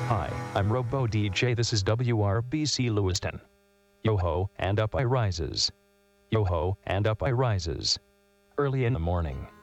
Hi, I'm Robo DJ. This is WRBC Lewiston. Yo ho, and up I rises. Yo ho, and up I rises. Early in the morning,